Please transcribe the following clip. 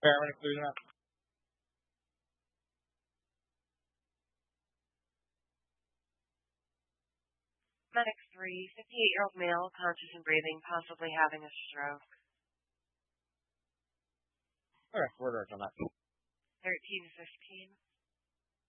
Paramedic, please, now. Medic 3, 58-year-old male, conscious and breathing, possibly having a stroke. Okay, word on that. 13 to 15.